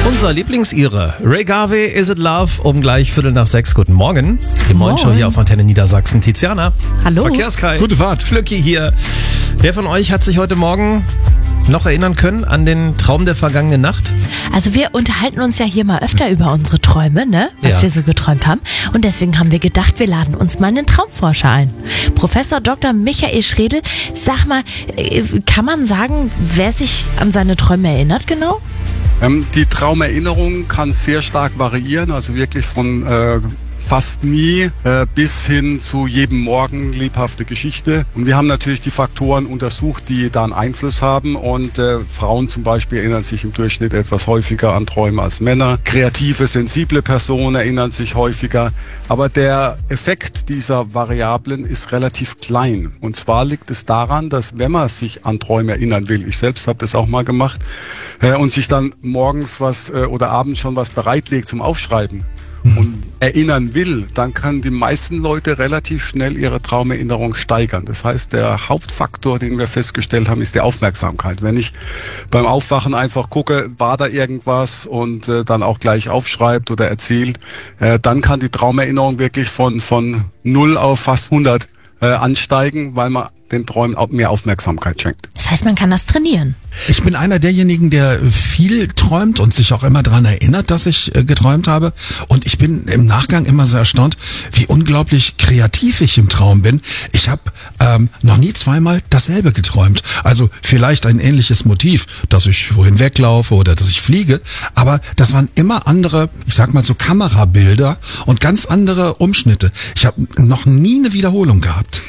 Unser Lieblingsire, Ray Garvey, Is It Love, um gleich 5:45. Guten Morgen. Die Morgenshow hier auf Antenne Niedersachsen. Tiziana. Hallo. Verkehrskai. Gute Fahrt. Flöcki hier. Wer von euch hat sich heute Morgen noch erinnern können an den Traum der vergangenen Nacht? Also wir unterhalten uns ja hier mal öfter über unsere Träume, ne? Was wir so geträumt haben. Und deswegen haben wir gedacht, wir laden uns mal einen Traumforscher ein. Professor Dr. Michael Schredl, sag mal, kann man sagen, wer sich an seine Träume erinnert genau? Die Traumerinnerung kann sehr stark variieren, also wirklich von fast nie bis hin zu jedem Morgen lebhafte Geschichte. Und wir haben natürlich die Faktoren untersucht, die da einen Einfluss haben. Und Frauen zum Beispiel erinnern sich im Durchschnitt etwas häufiger an Träume als Männer. Kreative, sensible Personen erinnern sich häufiger. Aber der Effekt dieser Variablen ist relativ klein. Und zwar liegt es daran, dass wenn man sich an Träume erinnern will, ich selbst habe das auch mal gemacht, und sich dann morgens was oder abends schon was bereitlegt zum Aufschreiben und erinnern will, dann können die meisten Leute relativ schnell ihre Traumerinnerung steigern. Das heißt, der Hauptfaktor, den wir festgestellt haben, ist die Aufmerksamkeit. Wenn ich beim Aufwachen einfach gucke, war da irgendwas und dann auch gleich aufschreibt oder erzählt, dann kann die Traumerinnerung wirklich von 0 auf fast 100 ansteigen, weil man den Träumen auch mehr Aufmerksamkeit schenkt. Das heißt, man kann das trainieren. Ich bin einer derjenigen, der viel träumt und sich auch immer daran erinnert, dass ich geträumt habe. Und ich bin im Nachgang immer so erstaunt, wie unglaublich kreativ ich im Traum bin. Ich habe noch nie zweimal dasselbe geträumt. Also vielleicht ein ähnliches Motiv, dass ich wohin weglaufe oder dass ich fliege. Aber das waren immer andere, ich sag mal so Kamerabilder und ganz andere Umschnitte. Ich habe noch nie eine Wiederholung gehabt.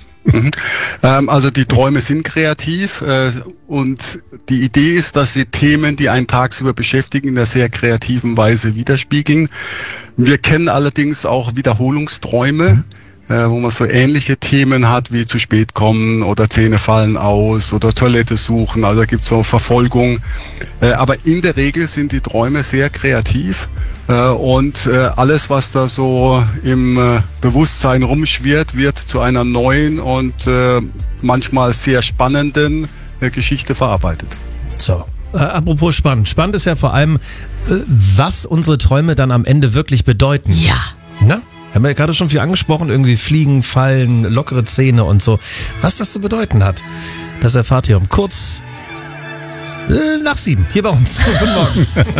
Also die Träume sind kreativ und die Idee ist, dass sie Themen, die einen tagsüber beschäftigen, in einer sehr kreativen Weise widerspiegeln. Wir kennen allerdings auch Wiederholungsträume, wo man so ähnliche Themen hat wie zu spät kommen oder Zähne fallen aus oder Toilette suchen, also da gibt es so Verfolgung. Aber in der Regel sind die Träume sehr kreativ. Und alles, was da so im Bewusstsein rumschwirrt, wird zu einer neuen und manchmal sehr spannenden Geschichte verarbeitet. So, apropos spannend. Spannend ist ja vor allem, was unsere Träume dann am Ende wirklich bedeuten. Ja. Na? Haben wir ja gerade schon viel angesprochen, irgendwie fliegen, fallen, lockere Zähne und so. Was das zu bedeuten hat, das erfahrt ihr um kurz nach 7 hier bei uns. Guten Morgen.